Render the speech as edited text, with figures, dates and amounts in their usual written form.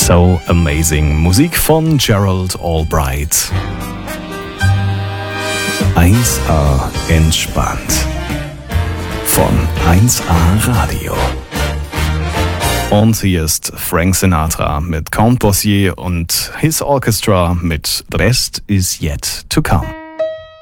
So Amazing. Musik von Gerald Albright. 1A entspannt. Von 1A Radio. Und hier ist Frank Sinatra mit Count Basie und his Orchestra mit The Rest is Yet to Come.